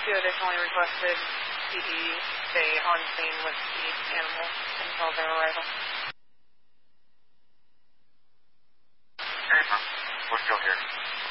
you additionally requested PD stay on scene with the animal until their arrival. Okay, we're still here.